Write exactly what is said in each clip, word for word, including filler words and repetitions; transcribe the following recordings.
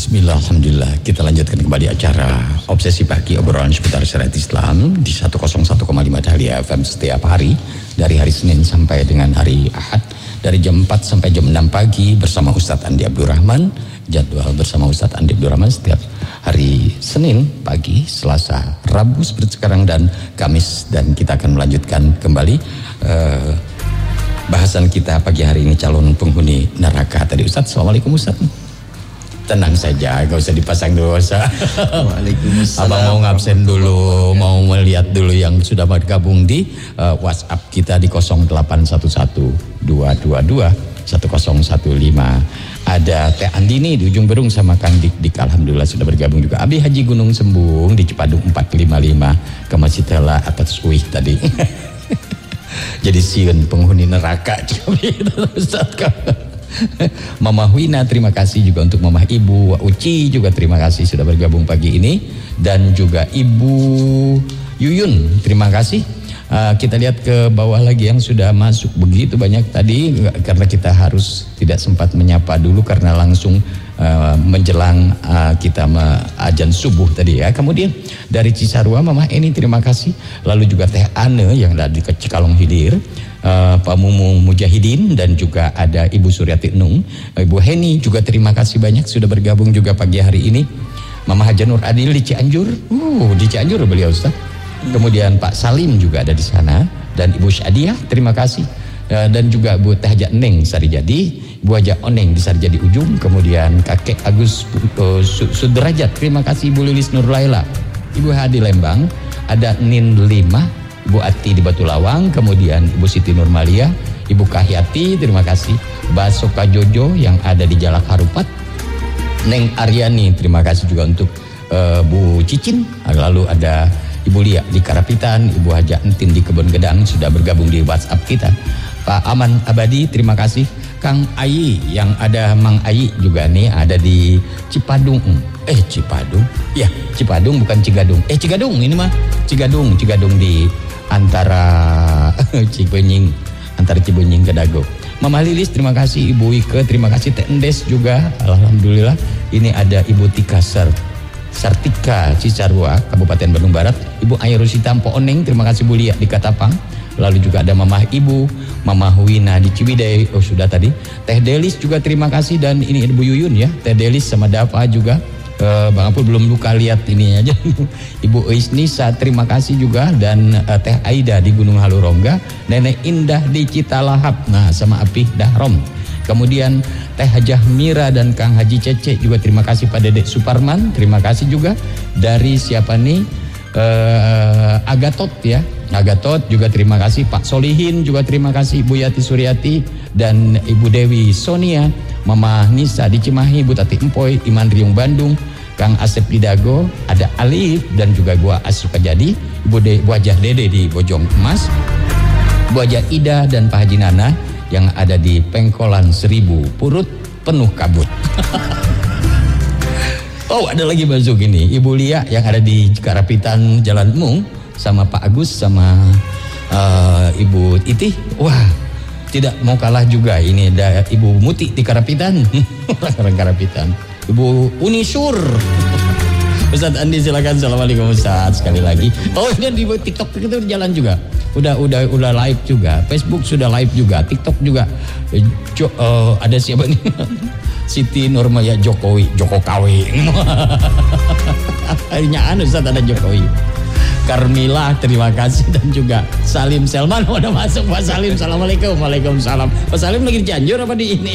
Bismillah, alhamdulillah. Kita lanjutkan kembali acara Obsesi Pagi, obrolan seputar syariat Islam di seratus satu koma lima Dahlia F M setiap hari dari hari Senin sampai dengan hari Ahad dari jam empat sampai jam enam pagi bersama Ustadz Andi Abdurrahman. Jadwal bersama Ustadz Andi Abdurrahman setiap hari Senin pagi, Selasa, Rabu seperti sekarang dan Kamis, dan kita akan melanjutkan kembali uh, bahasan kita pagi hari ini, calon penghuni neraka tadi. Ustadz, assalamualaikum Ustadz. Tenang saja, gak usah dipasang dosa. Waalaikumsalam. Abang mau ngabsen dulu, mau melihat dulu yang sudah bergabung di uh, WhatsApp kita di nol delapan satu satu dua dua dua satu nol satu lima. Ada Teh Andini di ujung Berung sama Kang Dik Dik, alhamdulillah sudah bergabung juga. Abi Haji Gunung Sembung di Cipadung empat lima lima ke Masjid Tela atas Uih tadi. Jadi siun penghuni neraka. Ustaz Mama Wina, terima kasih juga untuk Mama Ibu Uci juga terima kasih sudah bergabung pagi ini, dan juga Ibu Yuyun terima kasih. Uh, kita lihat ke bawah lagi yang sudah masuk begitu banyak tadi, karena kita harus tidak sempat menyapa dulu karena langsung uh, menjelang uh, kita azan subuh tadi ya. Kemudian dari Cisarua Mama Eni terima kasih, lalu juga Teh Ane yang ada di Cikalong Hilir, uh, Pak Mumu Mujahidin, dan juga ada Ibu Suryati Nung, Ibu Heni juga terima kasih banyak sudah bergabung juga pagi hari ini. Mama Haja Nur Adil di Cianjur, uh di Cianjur beliau Ustaz. Kemudian Pak Salim juga ada di sana, dan Ibu Syadiah terima kasih, dan juga Bu Teh Haja Neng Sarijadi, Bu Haja Oneng di Sarijadi Ujung, kemudian Kakek Agus uh, Sudrajat terima kasih, Ibu Lilis Nur Laila, Ibu Hadi Lembang, ada Nin Lima, Ibu Ati di Batu Lawang, kemudian Ibu Siti Nurmalia, Ibu Kahyati terima kasih, Basoka Jojo yang ada di Jalak Harupat, Neng Aryani terima kasih juga untuk uh, Bu Cicin, lalu ada Ibu Lia di Karapitan, Ibu Haja Entin di Kebun Gedang sudah bergabung di WhatsApp kita. Pak Aman Abadi terima kasih, Kang Ayi yang ada Mang Ayi juga nih ada di Cipadung. Eh Cipadung, ya Cipadung bukan Cigadung. Eh Cigadung ini mah Cigadung, Cigadung di antara Cibenying, antara Cibenying ke Dago. Mama Lilis terima kasih, Ibu Wike terima kasih, Teh Endes juga alhamdulillah. Ini ada Ibu Tika Ser Sartika Cisarua Kabupaten Bandung Barat, Ibu Ayrusita Mpo Oneng terima kasih, Bu Lia di Katapang, lalu juga ada Mama Ibu Mama Wina di Ciwidey, oh sudah tadi. Teh Delis juga terima kasih, dan ini Ibu Yuyun ya, Teh Delis sama Dava juga. Uh, Bang Apul belum luka lihat ini aja. Ibu Isnisa terima kasih juga, dan uh, Teh Aida di Gunung Halurongga, Nenek Indah di Citalahap, nah sama Apih Dahrom. Kemudian Teh Hajah Mira dan Kang Haji Cece juga terima kasih, Pak Dedek Suparman terima kasih juga. Dari siapa nih, uh, Agatot ya, Agatot juga terima kasih, Pak Solihin juga terima kasih, Bu Yati Suryati dan Ibu Dewi Sonia, Mama Nisa di Cimahi, Bu Tati Empoy, Iman Riung Bandung, Kang Asep di Dago, ada Alif dan juga gua Asuka Jadi, Ibu De, Bu Hajah Dede di Bojong Emas, Bu Hajah Ida dan Pak Haji Nana yang ada di Pengkolan Seribu Purut penuh kabut. Oh ada lagi masuk ini, Ibu Lia yang ada di Karapitan Jalan Mung, sama Pak Agus sama uh, Ibu Iti. Wah tidak mau kalah juga, ini ada Ibu Muti di Karapitan. Orang Karapitan, Ibu Unisur. Ustaz Andi silakan. Assalamualaikum Ustaz sekali lagi. Oh ini di TikTok itu jalan juga. Udah udah udah live juga. Facebook sudah live juga. TikTok juga. Jo, uh, ada siapa nih? Siti Nurmaya Jokowi, Joko Kawi. Akhirnya anu Ustaz ada Jokowi. Karmila terima kasih, dan juga Salim Selman udah masuk. Pak Salim assalamualaikum. Waalaikumsalam. Pak Salim lagi di Cianjur apa di ini?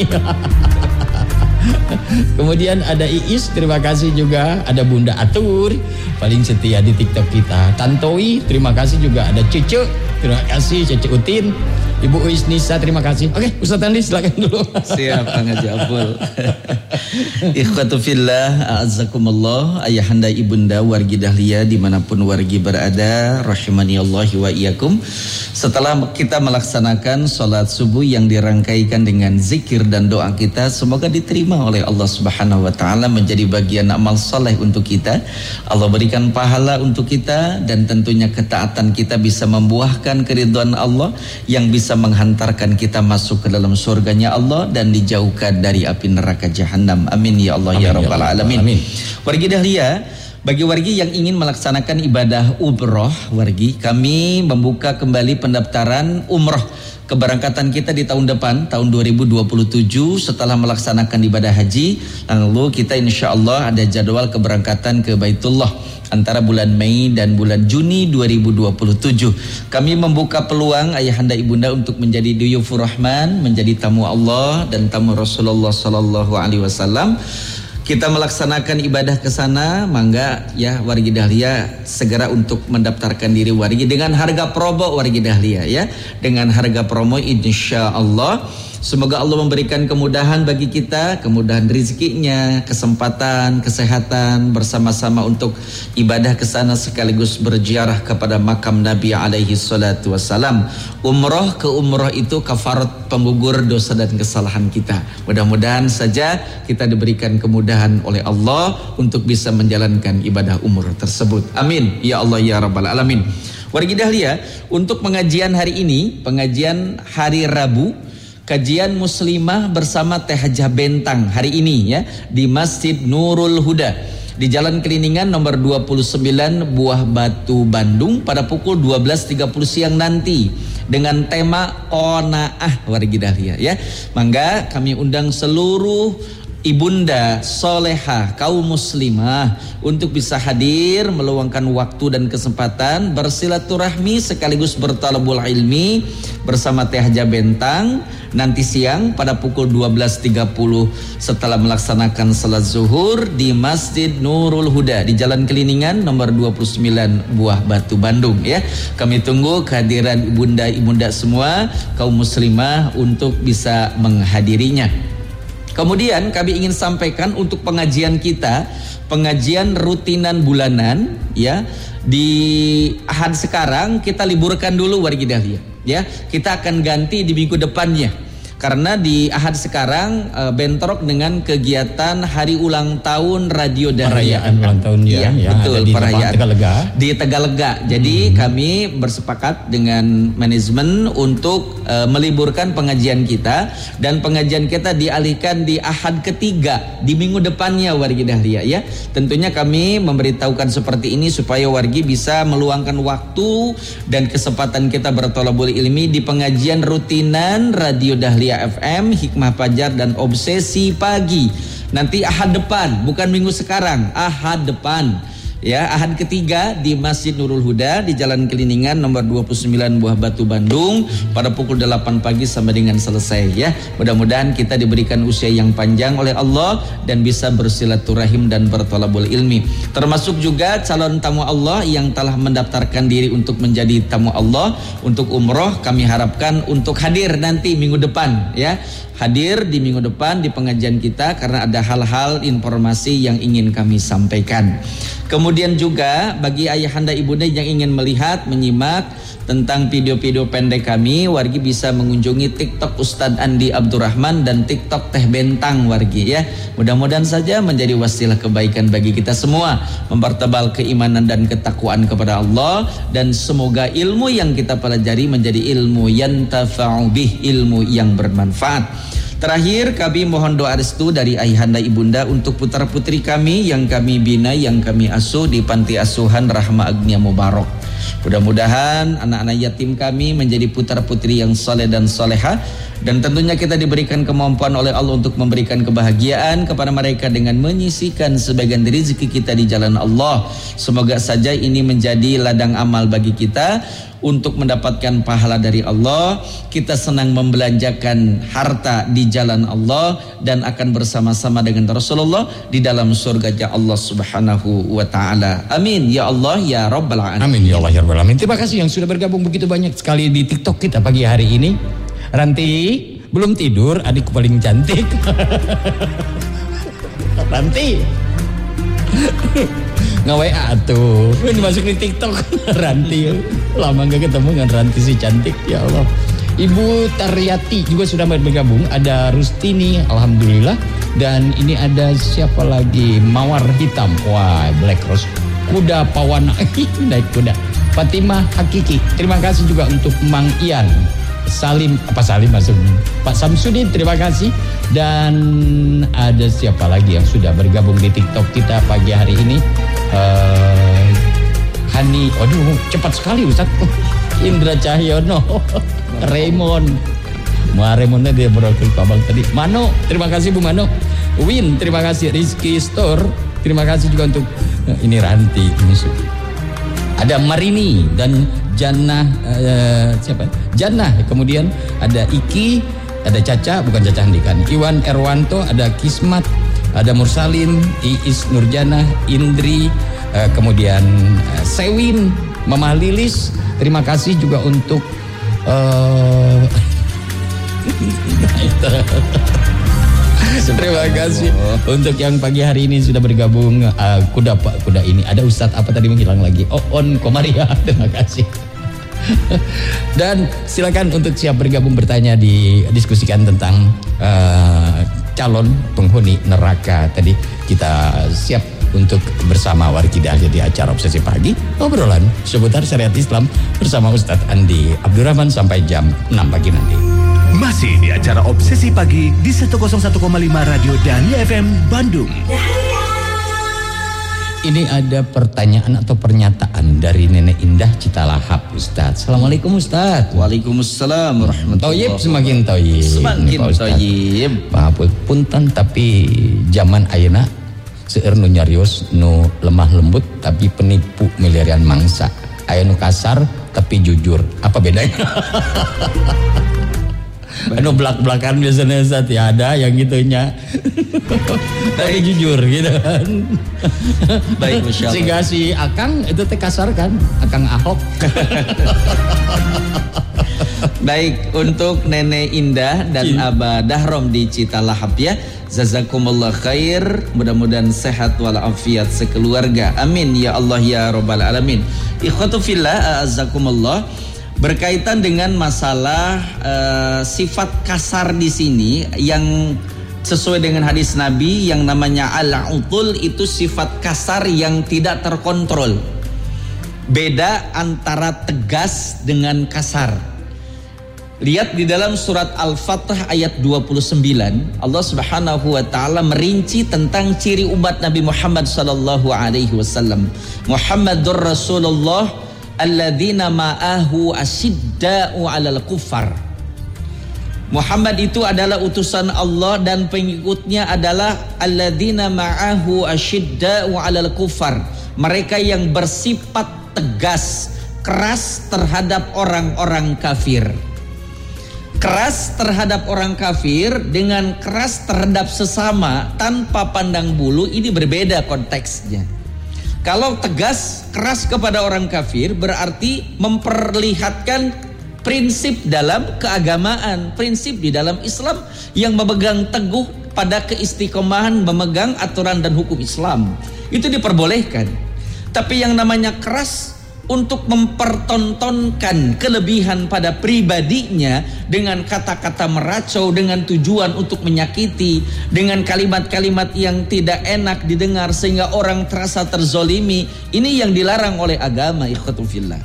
Kemudian ada Iis terima kasih juga, ada Bunda Atur paling setia di TikTok kita, Tantoi terima kasih juga, ada Cece terima kasih, Cece Utin, Ibu Uis Nisa terima kasih. Oke Ustaz Andi silakan dulu. Siap Kang Haji Abdul. Ikhwatu fillah, a'azzakumullah, ayahanda ibunda wargi Dahlia dimanapun wargi berada, rahimani Allah wa iyyakum. Setelah kita melaksanakan sholat subuh yang dirangkaikan dengan zikir dan doa kita, semoga diterima oleh Allah Subhanahu wa taala menjadi bagian amal soleh untuk kita. Allah berikan pahala untuk kita, dan tentunya ketaatan kita bisa membuahkan keridhaan Allah yang bisa bisa menghantarkan kita masuk ke dalam surganya Allah dan dijauhkan dari api neraka jahanam. Amin ya Allah. Amin, ya Rabbal ya Alamin. Amin. Wargi Dahlia, bagi wargi yang ingin melaksanakan ibadah umroh, wargi, kami membuka kembali pendaftaran umroh keberangkatan kita di tahun depan, tahun dua ribu dua puluh tujuh, setelah melaksanakan ibadah haji. Lalu kita insya Allah ada jadwal keberangkatan ke Baitullah antara bulan Mei dan bulan Juni dua ribu dua puluh tujuh. Kami membuka peluang ayahanda ibunda untuk menjadi duyufur rahman, menjadi tamu Allah dan tamu Rasulullah sallallahu alaihi wasallam. Kita melaksanakan ibadah ke sana, mangga ya wargi Dahlia segera untuk mendaftarkan diri wargi dengan harga promo wargi Dahlia ya. Dengan harga promo insya Allah. Semoga Allah memberikan kemudahan bagi kita, kemudahan rezekinya, kesempatan, kesehatan bersama-sama untuk ibadah ke sana sekaligus berziarah kepada makam Nabi alaihi salatu wassalam. Umroh ke umroh itu kafarat penggugur dosa dan kesalahan kita. Mudah-mudahan saja kita diberikan kemudahan oleh Allah untuk bisa menjalankan ibadah umroh tersebut. Amin. Ya Allah ya Rabbal Alamin. Wargi Dahlia, untuk pengajian hari ini, pengajian hari Rabu, kajian muslimah bersama Teh Hajah Bentang hari ini ya di Masjid Nurul Huda di Jalan Keliningan nomor dua puluh sembilan Buah Batu Bandung pada pukul dua belas tiga puluh siang nanti dengan tema Qanaah wargi Dahlia ya. Mangga kami undang seluruh ibunda soleha kaum muslimah untuk bisa hadir meluangkan waktu dan kesempatan bersilaturahmi sekaligus bertalabul ilmi bersama Teh Hajah Bentang nanti siang pada pukul dua belas tiga puluh setelah melaksanakan salat zuhur di Masjid Nurul Huda di Jalan Keliningan nomor dua puluh sembilan Buah Batu Bandung ya. Kami tunggu kehadiran ibunda-ibunda semua kaum muslimah untuk bisa menghadirinya. Kemudian kami ingin sampaikan untuk pengajian kita, pengajian rutinan bulanan ya. Di Ahad sekarang kita liburkan dulu wargi Dahlia ya. Kita akan ganti di minggu depannya. Karena di Ahad sekarang e, bentrok dengan kegiatan hari ulang tahun Radio Dahlia. Perayaan ulang tahun ya, ya, ya betul, di perayaan Tegalega. Di Tegalega. Jadi hmm. kami bersepakat dengan manajemen untuk e, meliburkan pengajian kita dan pengajian kita dialihkan di Ahad ketiga di minggu depannya wargi Dahlia ya. Tentunya kami memberitahukan seperti ini supaya wargi bisa meluangkan waktu dan kesempatan kita bertolabul ilmi di pengajian rutinan Radio Dahlia F M, Hikmah Fajar dan Obsesi Pagi. Nanti Ahad depan, bukan minggu sekarang, Ahad depan. Ya, Ahad ketiga di Masjid Nurul Huda di Jalan Keliningan nomor dua puluh sembilan Buah Batu Bandung pada pukul delapan pagi sampai dengan selesai ya. Mudah-mudahan kita diberikan usia yang panjang oleh Allah dan bisa bersilaturahim dan bertolabul ilmi. Termasuk juga calon tamu Allah yang telah mendaftarkan diri untuk menjadi tamu Allah untuk umroh, kami harapkan untuk hadir nanti minggu depan ya. Hadir di minggu depan di pengajian kita karena ada hal-hal informasi yang ingin kami sampaikan. Kemudian juga bagi ayahanda ibunda yang ingin melihat, menyimak tentang video-video pendek kami, wargi bisa mengunjungi TikTok Ustadz Andi Abdurrahman dan TikTok Teh Bentang wargi ya. Mudah-mudahan saja menjadi wasilah kebaikan bagi kita semua, mempertebal keimanan dan ketakwaan kepada Allah, dan semoga ilmu yang kita pelajari menjadi ilmu yantafa'u bih, ilmu yang bermanfaat. Terakhir kami mohon doa restu dari ayahanda ibunda untuk putra putri kami yang kami bina, yang kami asuh di panti asuhan Rahma Agnia Mubarak. Mudah-mudahan anak-anak yatim kami menjadi putra putri yang soleh dan soleha, dan tentunya kita diberikan kemampuan oleh Allah untuk memberikan kebahagiaan kepada mereka dengan menyisihkan sebagian rezeki kita di jalan Allah. Semoga saja ini menjadi ladang amal bagi kita untuk mendapatkan pahala dari Allah. Kita senang membelanjakan harta di jalan Allah dan akan bersama-sama dengan Rasulullah di dalam surga Allah Subhanahu wa taala. Amin ya Allah ya Rabbal Alamin. Amin ya Allah ya Rabbal Alamin. Terima kasih yang sudah bergabung begitu banyak sekali di TikTok kita pagi hari ini. Ranti belum tidur, adikku paling cantik. Ranti nge-W A tuh, ini masuk di TikTok. Ranti, lama gak ketemu dengan Ranti si cantik, ya Allah. Ibu Taryati juga sudah bergabung. Ada Rustini, alhamdulillah. Dan ini ada siapa lagi? Mawar Hitam, wah Black Rose. Kuda Pawana, naik kuda. Fatimah Hakiki, terima kasih juga untuk Mang Ian. Salim, apa Salim masuk Pak Samsudin, terima kasih. Dan ada siapa lagi yang sudah bergabung di TikTok kita pagi hari ini? Uh, Hani, aduh cepat sekali Ustaz. Indra Cahyono, Raymond, Ma Raymondnya dia berokil Pak Bang tadi. Mano, terima kasih Bu Mano. Win, terima kasih. Rizky Store, terima kasih juga untuk uh, ini Ranti. Ada Marini dan Jannah, uh, siapa? Jannah. Kemudian ada Iki, ada Caca, bukan Caca Handikan. Iwan Erwanto, ada Kismat, ada Mursalin, Iis Nurjana, Indri, uh, kemudian uh, Sewin, Mama Lilis. Terima kasih juga untuk uh, terima kasih untuk yang pagi hari ini sudah bergabung. uh, kuda pak kuda ini ada Ustadz apa tadi menghilang lagi. Oh on Komaria, terima kasih. Dan silakan untuk siap bergabung bertanya, didiskusikan tentang uh, calon penghuni neraka. Tadi kita siap untuk bersama Warkidah di acara Obsesi Pagi, obrolan seputar syariat Islam bersama Ustadz Andi Abdurrahman sampai jam enam pagi nanti. Masih di acara Obsesi Pagi di seratus satu koma lima Radio Dahlia F M Bandung. Ini ada pertanyaan atau pernyataan dari Nenek Indah Citalahap, Ustadz. Assalamualaikum Ustadz. Waalaikumsalam warahmatullahi wabarakatuh. Toyib semakin toyib. Semakin toyib. Pak punten tapi zaman ayeuna seueur nu nyarios nu lemah lembut tapi penipu milarian mangsa. Aya nu kasar tapi jujur. Apa bedanya? Anu belak-belakan biasanya Ustaz ya, ada yang gitunya. Tapi jujur gitu kan. Baik, Masya Allah. Sehingga si Akang itu teh kasar kan, Akang Ahok. Baik, untuk Nenek Indah dan Cint. Abah Dahrom di Citalahap ya. Jazakumullah khair, mudah-mudahan sehat walafiat sekeluarga. Amin ya Allah ya Rabbal alamin. Ikhwatu fillah, azakumullah. Berkaitan dengan masalah uh, sifat kasar di sini yang sesuai dengan hadis Nabi yang namanya al-utul, itu sifat kasar yang tidak terkontrol. Beda antara tegas dengan kasar. Lihat di dalam surat Al-Fatah ayat dua puluh sembilan, Allah Subhanahu wa taala merinci tentang ciri umat Nabi Muhammad sallallahu alaihi wasallam. Muhammadur Rasulullah alladzina ma'ahu asyidda'u 'alal kuffar. Muhammad itu adalah utusan Allah dan pengikutnya adalah alladzina ma'ahu asyidda'u 'alal kuffar. Mereka yang bersifat tegas, keras terhadap orang-orang kafir. Keras terhadap orang kafir dengan keras terhadap sesama tanpa pandang bulu, ini berbeda konteksnya. Kalau tegas, keras kepada orang kafir berarti memperlihatkan prinsip dalam keagamaan, prinsip di dalam Islam yang memegang teguh pada keistiqomahan memegang aturan dan hukum Islam. Itu diperbolehkan. Tapi yang namanya keras untuk mempertontonkan kelebihan pada pribadinya dengan kata-kata meracau, dengan tujuan untuk menyakiti, dengan kalimat-kalimat yang tidak enak didengar sehingga orang terasa terzolimi, ini yang dilarang oleh agama. Ikhwatul fillah.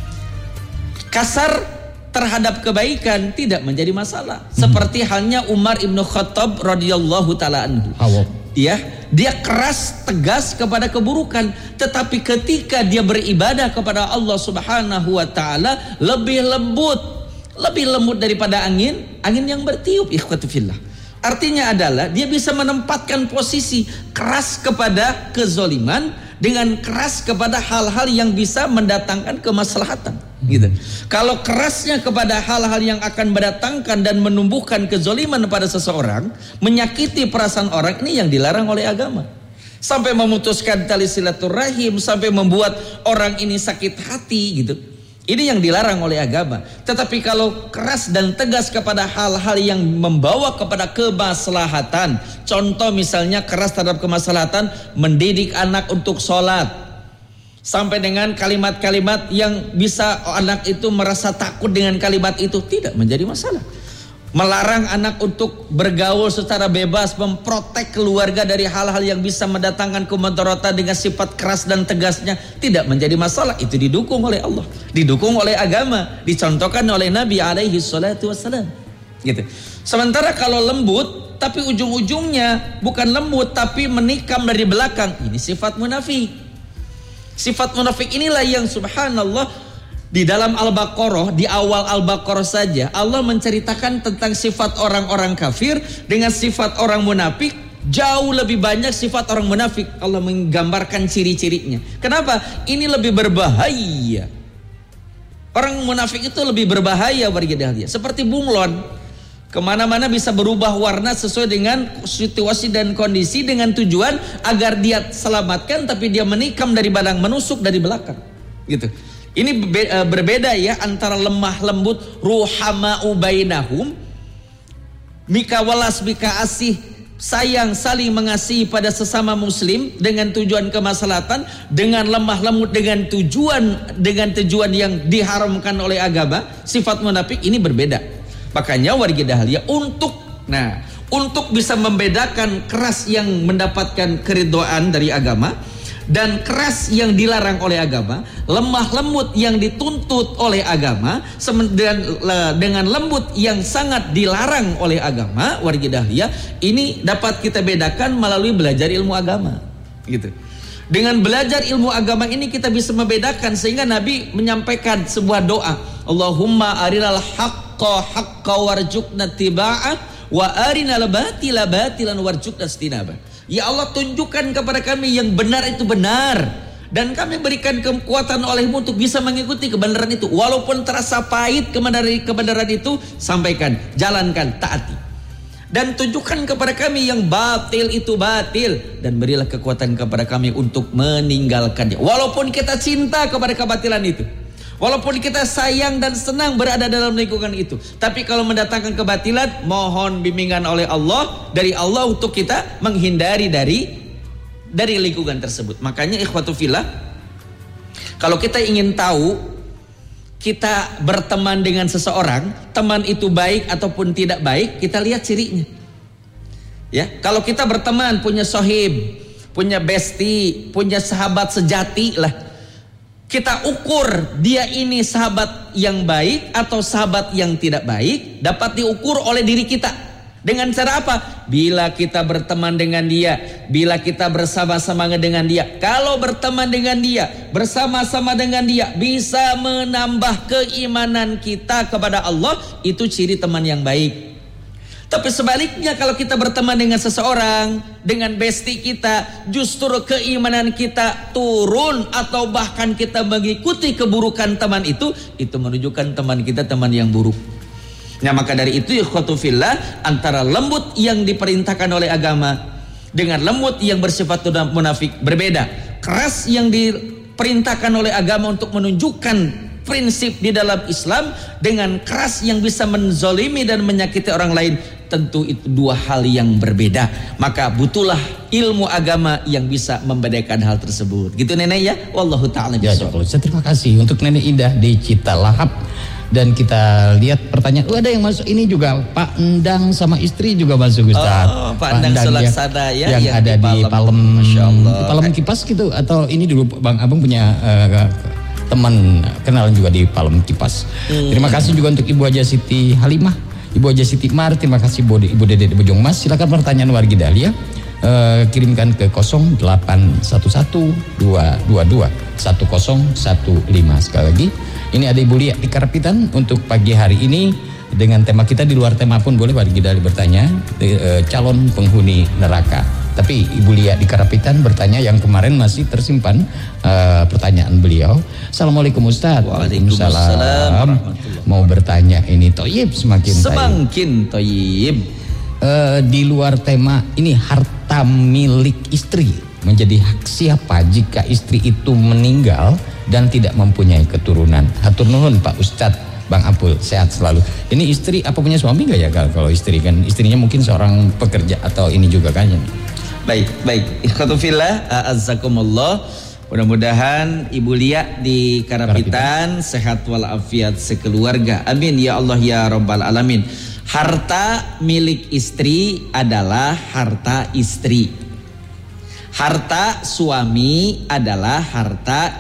Kasar terhadap kebaikan tidak menjadi masalah. Hmm. Seperti halnya Umar ibnu Khattab radhiyallahu taala anhu. Ya, dia keras tegas kepada keburukan, tetapi ketika dia beribadah kepada Allah Subhanahu wa taala lebih lembut, lebih lembut daripada angin, angin yang bertiup. Ikhwatu fillah. Artinya adalah dia bisa menempatkan posisi keras kepada kezoliman dengan keras kepada hal-hal yang bisa mendatangkan kemaslahatan. Gitu. Kalau kerasnya kepada hal-hal yang akan mendatangkan dan menumbuhkan kezoliman pada seseorang, menyakiti perasaan orang, ini yang dilarang oleh agama. Sampai memutuskan tali silaturahim, sampai membuat orang ini sakit hati gitu. Ini yang dilarang oleh agama. Tetapi kalau keras dan tegas kepada hal-hal yang membawa kepada kemaslahatan, contoh misalnya keras terhadap kemaslahatan mendidik anak untuk sholat, sampai dengan kalimat-kalimat yang bisa anak itu merasa takut dengan kalimat itu, tidak menjadi masalah. melarang anak untuk bergaul secara bebas, memprotek keluarga dari hal-hal yang bisa mendatangkan kemudaratan dengan sifat keras dan tegasnya, tidak menjadi masalah. Itu didukung oleh Allah, didukung oleh agama, dicontohkan oleh Nabi alaihi salatu wassalam. Gitu. Sementara kalau lembut tapi ujung-ujungnya bukan lembut tapi menikam dari belakang, ini sifat munafik. Sifat munafik inilah yang subhanallah di dalam Al-Baqarah, di awal Al-Baqarah saja Allah menceritakan tentang sifat orang-orang kafir dengan sifat orang munafik. Jauh lebih banyak sifat orang munafik. Allah menggambarkan ciri-cirinya. Kenapa? Ini lebih berbahaya. Orang munafik itu lebih berbahaya warga dahlia. Seperti bunglon, kemana-mana bisa berubah warna sesuai dengan situasi dan kondisi, dengan tujuan agar dia selamatkan, tapi dia menikam dari belakang, menusuk dari belakang. Gitu. Ini berbeda ya antara lemah lembut, ruhama'u bainahum, mika walas mika asih, sayang saling mengasihi pada sesama muslim dengan tujuan kemaslahatan, dengan lemah lembut dengan tujuan dengan tujuan yang diharamkan oleh agama. Sifat munafik ini berbeda. Makanya warga dahlia untuk nah untuk bisa membedakan keras yang mendapatkan keridhaan dari agama dan keras yang dilarang oleh agama, lemah lembut yang dituntut oleh agama, dan dengan lembut yang sangat dilarang oleh agama, warga dahlia, ini dapat kita bedakan melalui belajar ilmu agama. Gitu. Dengan belajar ilmu agama ini kita bisa membedakan, sehingga Nabi menyampaikan sebuah doa, Allahumma arinal haqqa haqqa warzuqna tiba'ah wa arinal batila batilan warzuqna istinabah. Ya Allah, tunjukkan kepada kami yang benar itu benar, dan kami berikan kekuatan olehmu untuk bisa mengikuti kebenaran itu. Walaupun terasa pahit kebenaran, kebenaran itu, sampaikan, jalankan, taati. Dan tunjukkan kepada kami yang batil itu batil, dan berilah kekuatan kepada kami untuk meninggalkannya. Walaupun kita cinta kepada kebatilan itu, walaupun kita sayang dan senang berada dalam lingkungan itu, tapi kalau mendatangkan kebatilan, mohon bimbingan oleh Allah, dari Allah untuk kita menghindari dari dari lingkungan tersebut. Makanya ikhwatu fillah, kalau kita ingin tahu kita berteman dengan seseorang, teman itu baik ataupun tidak baik, kita lihat cirinya. Ya, kalau kita berteman, punya sohib, punya bestie, punya sahabat sejati lah, kita ukur dia ini sahabat yang baik atau sahabat yang tidak baik, dapat diukur oleh diri kita. Dengan cara apa? Bila kita berteman dengan dia, bila kita bersama-sama dengan dia. Kalau berteman dengan dia, bersama-sama dengan dia, bisa menambah keimanan kita kepada Allah, itu ciri teman yang baik. Tapi sebaliknya, kalau kita berteman dengan seseorang, dengan bestie kita, justru keimanan kita turun atau bahkan kita mengikuti keburukan teman itu, itu menunjukkan teman kita teman yang buruk. Nah, maka dari itu ikhwatu fillah, antara lembut yang diperintahkan oleh agama dengan lembut yang bersifat munafik berbeda. Keras yang diperintahkan oleh agama untuk menunjukkan prinsip di dalam Islam dengan keras yang bisa menzolimi dan menyakiti orang lain, tentu itu dua hal yang berbeda. Maka butuhlah ilmu agama yang bisa membedakan hal tersebut. Gitu nenek ya. Wallahu ta'ala bishawab. Ya, terima kasih untuk Nenek Indah di Citalahap. Dan kita lihat pertanyaan, oh, ada yang masuk ini juga, Pak Endang sama istri juga masuk Ustaz. Oh, Pak Endang Sulaksana ya, yang, yang ada di Palem, Masya Allah. Di Palem Kipas gitu, atau ini dulu Bang Abang punya uh, teman kenalan juga di Palem Kipas. Hmm. Terima kasih juga untuk Ibu Haja Siti Halimah, Ibu Haja Siti Mar, terima kasih Ibu Dede de Bojong Mas. Silakan pertanyaan wargi dahlia, uh, kirimkan ke nol delapan satu satu dua dua dua satu nol satu lima. Sekali lagi, ini ada Ibu Lia di Karapitan untuk pagi hari ini dengan tema kita. Di luar tema pun boleh wargi dahlia bertanya, uh, calon penghuni neraka. Tapi Ibu Lia di Karapitan bertanya yang kemarin masih tersimpan uh, pertanyaan beliau. Assalamualaikum Ustaz. Waalaikumsalam. Mau bertanya ini toyib semakin semakin toyib. Uh, di luar tema ini, harta milik istri menjadi hak siapa jika istri itu meninggal dan tidak mempunyai keturunan? Hatur nuhun Pak Ustadz. Bang Apul, sehat selalu. Ini istri apa punya suami gak ya? Kalau istri kan, istrinya mungkin seorang pekerja atau ini juga kan? Baik, baik. Ikhwatu fillah, a'azzakumullah. Mudah-mudahan Ibu Lia di Karapitan, Karapitan sehat walafiat sekeluarga. Amin ya Allah ya Rabbal Alamin. Harta milik istri adalah harta istri. Harta suami adalah harta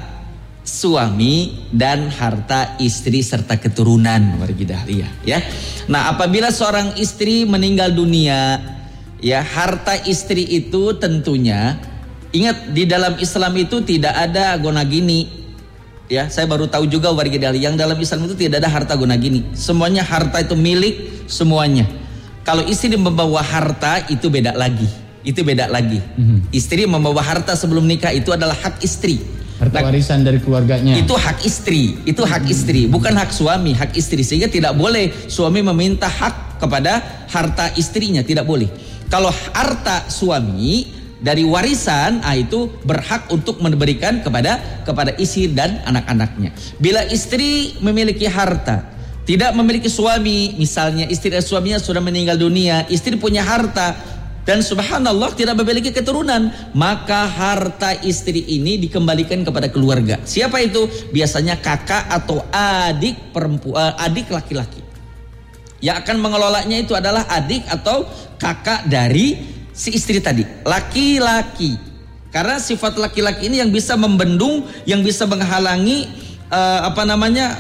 suami dan harta istri serta keturunan wargi dahlia ya. Nah, apabila seorang istri meninggal dunia, ya harta istri itu tentunya ingat di dalam Islam itu tidak ada gona gini. Ya, saya baru tahu juga warga Dali yang dalam Islam itu tidak ada harta guna gini. Semuanya harta itu milik semuanya. Kalau istri membawa harta itu beda lagi. Itu beda lagi. Mm-hmm. Istri membawa harta sebelum nikah itu adalah hak istri. Harta warisan dari keluarganya. Itu hak istri. Itu hak mm-hmm. istri, bukan hak suami, hak istri. Sehingga tidak boleh suami meminta hak kepada harta istrinya, tidak boleh. Kalau harta suami dari warisan, ah itu berhak untuk memberikan kepada kepada istri dan anak-anaknya. Bila istri memiliki harta, tidak memiliki suami, misalnya istri dan suaminya sudah meninggal dunia, istri punya harta dan subhanallah tidak memiliki keturunan, maka harta istri ini dikembalikan kepada keluarga. Siapa itu? Biasanya kakak atau adik perempuan, adik laki-laki. Yang akan mengelolanya itu adalah adik atau kakak dari si istri tadi, laki-laki. Karena sifat laki-laki ini yang bisa membendung, yang bisa menghalangi uh, apa namanya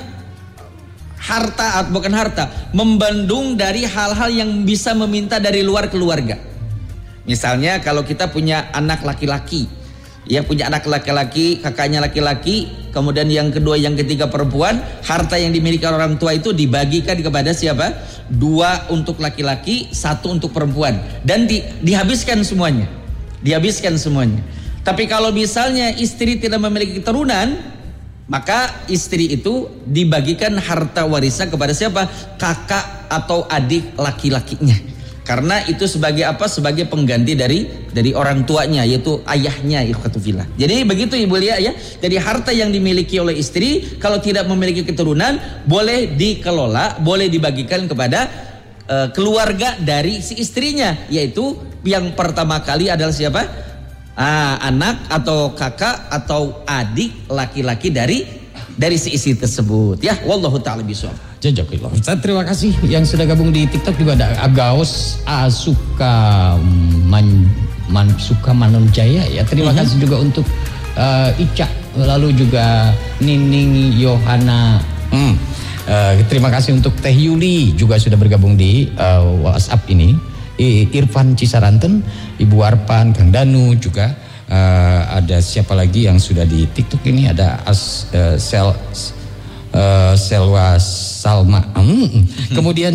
harta, bukan harta, membendung dari hal-hal yang bisa meminta dari luar keluarga. Misalnya kalau kita punya anak laki-laki, ya punya anak laki-laki, kakaknya laki-laki, kemudian yang kedua, yang ketiga perempuan, harta yang dimiliki orang tua itu dibagikan kepada siapa? Dua untuk laki-laki, satu untuk perempuan, dan di, dihabiskan semuanya, dihabiskan semuanya. Tapi kalau misalnya istri tidak memiliki keturunan, maka istri itu dibagikan harta warisan kepada siapa? Kakak atau adik laki-lakinya. Karena itu sebagai apa? Sebagai pengganti dari dari orang tuanya, yaitu ayahnya, ikhwatufillah. Jadi begitu Ibu Lia ya. Jadi harta yang dimiliki oleh istri kalau tidak memiliki keturunan boleh dikelola, boleh dibagikan kepada uh, keluarga dari si istrinya, yaitu yang pertama kali adalah siapa? Ah, anak atau kakak atau adik laki-laki dari dari si istri tersebut. Ya, wallahu taala bishawab. Jazakallah. Ustaz, terima kasih yang sudah gabung di TikTok. Juga ada Agaos Asuka Man, Man Suka Manunjaya ya. Terima uh-huh. kasih juga untuk uh, Ica, lalu juga Nining Yohana. Hmm. Uh, terima kasih untuk Teh Yuli juga sudah bergabung di uh, WhatsApp ini. I, Irfan Cisaranten, Ibu Arpan, Kang Danu juga. Uh, ada siapa lagi yang sudah di TikTok ini? Ada As uh, Sel uh, Selwa Salma. Hmm. Kemudian